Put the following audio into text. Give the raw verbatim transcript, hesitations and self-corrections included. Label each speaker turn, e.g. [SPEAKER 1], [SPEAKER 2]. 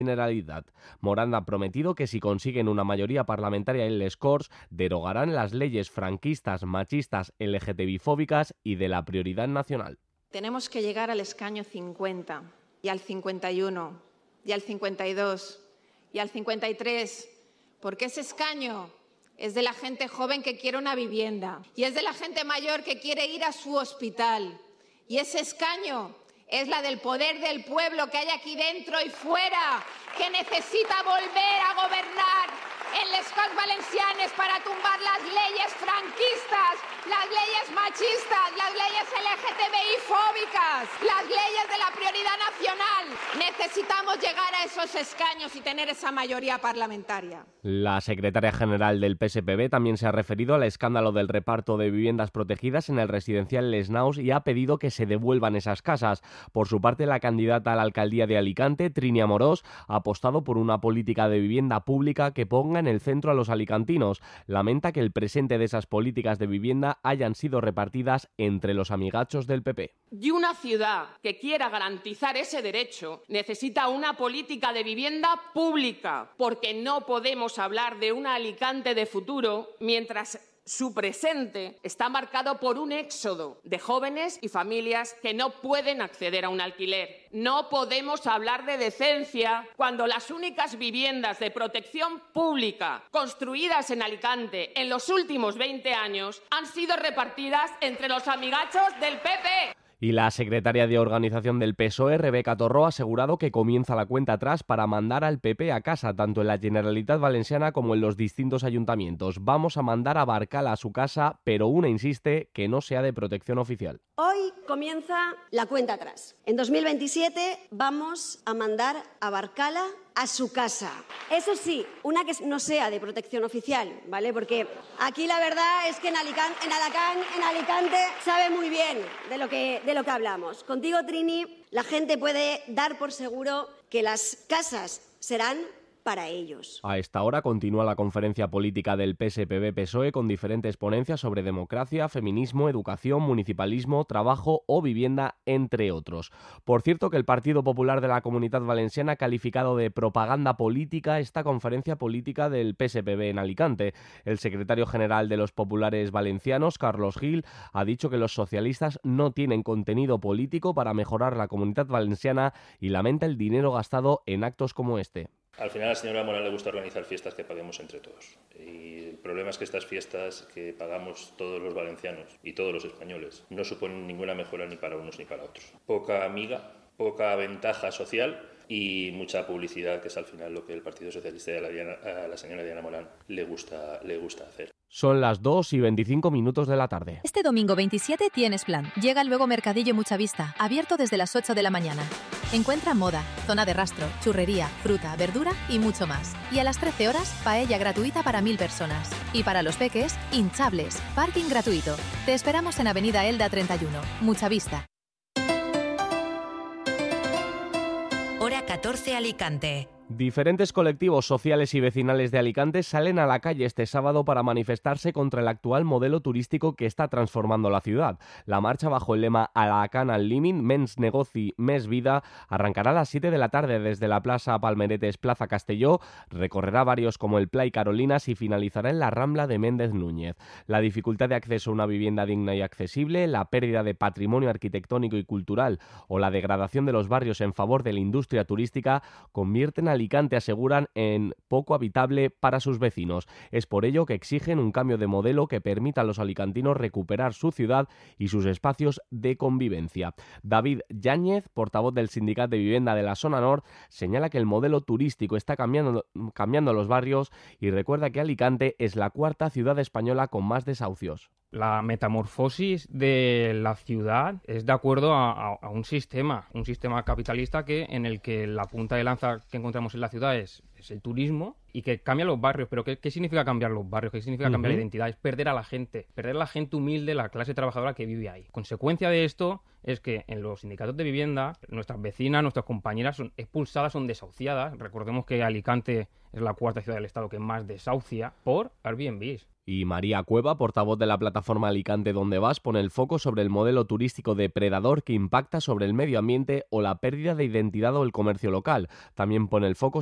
[SPEAKER 1] Generalitat. Morán ha prometido que si consiguen una mayoría parlamentaria en les Corts, derogarán las leyes franquistas, machistas, L G T B-fóbicas y de la prioridad nacional.
[SPEAKER 2] Tenemos que llegar al escaño cincuenta, y al cincuenta y uno, y al cincuenta y dos, y al cincuenta y tres, porque ese escaño es de la gente joven que quiere una vivienda, y es de la gente mayor que quiere ir a su hospital, y ese escaño es la del poder del pueblo que hay aquí dentro y fuera, que necesita volver a gobernar en les Corts Valencianes para tumbar las leyes franquistas, las leyes machistas, las leyes L G T B I-fóbicas, las leyes de la prioridad nacional. Necesitamos llegar a esos escaños y tener esa mayoría parlamentaria.
[SPEAKER 1] La secretaria general del P S P B también se ha referido al escándalo del reparto de viviendas protegidas en el residencial Les Naus y ha pedido que se devuelvan esas casas. Por su parte, la candidata a la alcaldía de Alicante, Trini Amorós, ha apostado por una política de vivienda pública que ponga en el centro a los alicantinos. Lamenta que el presente de esas políticas de vivienda hayan sido repartidas entre los amigachos del P P.
[SPEAKER 3] Y una ciudad que quiera garantizar ese derecho necesita una política de vivienda pública, porque no podemos hablar de una Alicante de futuro mientras su presente está marcado por un éxodo de jóvenes y familias que no pueden acceder a un alquiler. No podemos hablar de decencia cuando las únicas viviendas de protección pública construidas en Alicante en los últimos veinte años han sido repartidas entre los amigachos del P P.
[SPEAKER 1] Y la secretaria de organización del P S O E, Rebeca Torró, ha asegurado que comienza la cuenta atrás para mandar al P P a casa, tanto en la Generalitat Valenciana como en los distintos ayuntamientos. Vamos a mandar a Barcala a su casa, pero una insiste que no sea de protección oficial.
[SPEAKER 4] Hoy comienza la cuenta atrás. En dos mil veintisiete vamos a mandar a Barcala a su casa. Eso sí, una que no sea de protección oficial, ¿vale? Porque aquí la verdad es que en Alicante, en Alacant, en Alicante sabe muy bien de lo que de lo que hablamos. Contigo, Trini, la gente puede dar por seguro que las casas serán para ellos.
[SPEAKER 1] A esta hora continúa la conferencia política del P S P B-P S O E con diferentes ponencias sobre democracia, feminismo, educación, municipalismo, trabajo o vivienda, entre otros. Por cierto, que el Partido Popular de la Comunitat Valenciana ha calificado de propaganda política esta conferencia política del P S P B en Alicante. El secretario general de los populares valencianos, Carlos Gil, ha dicho que los socialistas no tienen contenido político para mejorar la Comunitat Valenciana y lamenta el dinero gastado en actos como este.
[SPEAKER 5] Al final a la señora Morán le gusta organizar fiestas que paguemos entre todos. Y el problema es que estas fiestas que pagamos todos los valencianos y todos los españoles no suponen ninguna mejora ni para unos ni para otros. Poca amiga, poca ventaja social y mucha publicidad, que es al final lo que el Partido Socialista y a la, Diana, a la señora Diana Morán le gusta, le gusta hacer.
[SPEAKER 1] Son las dos y veinticinco minutos de la tarde.
[SPEAKER 6] Este domingo veintisiete tienes plan. Llega luego Mercadillo Mucha Vista, abierto desde las ocho de la mañana. Encuentra moda, zona de rastro, churrería, fruta, verdura y mucho más. Y a las trece horas, paella gratuita para mil personas. Y para los peques, hinchables, parking gratuito. Te esperamos en Avenida Elda treinta y uno, Mucha Vista.
[SPEAKER 7] Hora catorce, Alicante.
[SPEAKER 1] Diferentes colectivos sociales y vecinales de Alicante salen a la calle este sábado para manifestarse contra el actual modelo turístico que está transformando la ciudad. La marcha, bajo el lema Alacant al límit, Menys negoci, més vida, arrancará a las siete de la tarde desde la Plaza Palmeretes, Plaza Castelló, recorrerá barrios como el Pla y Carolinas y finalizará en la Rambla de Méndez Núñez. La dificultad de acceso a una vivienda digna y accesible, la pérdida de patrimonio arquitectónico y cultural o la degradación de los barrios en favor de la industria turística convierten a Alicante, aseguran, en poco habitable para sus vecinos. Es por ello que exigen un cambio de modelo que permita a los alicantinos recuperar su ciudad y sus espacios de convivencia. David Yáñez, portavoz del Sindicat de Vivienda de la Zona Nord, señala que el modelo turístico está cambiando, cambiando los barrios y recuerda que Alicante es la cuarta ciudad española con más desahucios.
[SPEAKER 8] La metamorfosis de la ciudad es de acuerdo a, a, a un sistema, un sistema capitalista que en el que la punta de lanza que encontramos en la ciudad es es el turismo, y que cambia los barrios. ¿Pero qué, qué significa cambiar los barrios? ¿Qué significa cambiar
[SPEAKER 1] Uh-huh.
[SPEAKER 8] la identidad? Es perder a la gente, perder a la gente humilde, la clase trabajadora que vive ahí. Consecuencia de esto es que en los sindicatos de vivienda, nuestras vecinas, nuestras compañeras son expulsadas, son desahuciadas. Recordemos que Alicante es la cuarta ciudad del estado que más desahucia por Airbnbs.
[SPEAKER 1] Y María Cueva, portavoz de la plataforma Alicante Donde Vas, pone el foco sobre el modelo turístico depredador que impacta sobre el medio ambiente o la pérdida de identidad o el comercio local. También pone el foco